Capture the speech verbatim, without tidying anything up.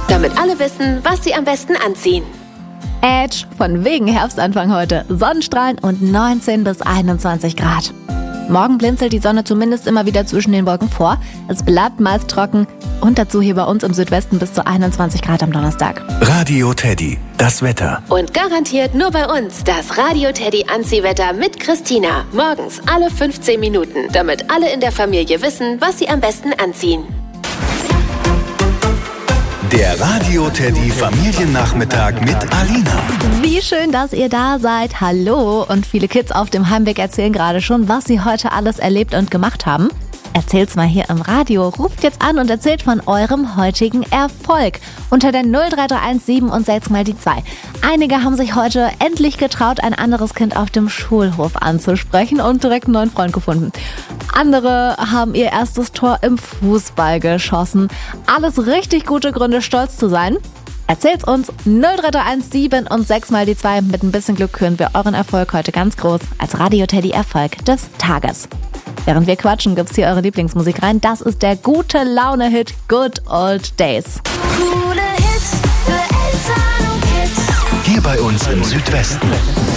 damit alle wissen, was sie am besten anziehen. Edge, von wegen Herbstanfang heute. Sonnenstrahlen und neunzehn bis einundzwanzig Grad. Morgen blinzelt die Sonne zumindest immer wieder zwischen den Wolken vor. Es bleibt meist trocken und dazu hier bei uns im Südwesten bis zu einundzwanzig Grad am Donnerstag. Radio Teddy, das Wetter. Und garantiert nur bei uns das Radio Teddy Anziehwetter mit Christina. Morgens alle fünfzehn Minuten, damit alle in der Familie wissen, was sie am besten anziehen. Der Radio Teddy Familiennachmittag mit Alina. Wie schön, dass ihr da seid. Hallo. Und viele Kids auf dem Heimweg erzählen gerade schon, was sie heute alles erlebt und gemacht haben. Erzählt's mal hier im Radio. Ruft jetzt an und erzählt von eurem heutigen Erfolg. Unter der null drei drei eins sieben und sechs mal die zwei. Einige haben sich heute endlich getraut, ein anderes Kind auf dem Schulhof anzusprechen und direkt einen neuen Freund gefunden. Andere haben ihr erstes Tor im Fußball geschossen. Alles richtig gute Gründe, stolz zu sein. Erzählt's uns. null drei drei eins sieben und sechs mal die zwei. Mit ein bisschen Glück hören wir euren Erfolg heute ganz groß als Radio Teddy Erfolg des Tages. Während wir quatschen, gibt's hier eure Lieblingsmusik rein. Das ist der gute Laune-Hit Good Old Days. Coole Hits für Eltern und Kids. Hier bei uns im Südwesten.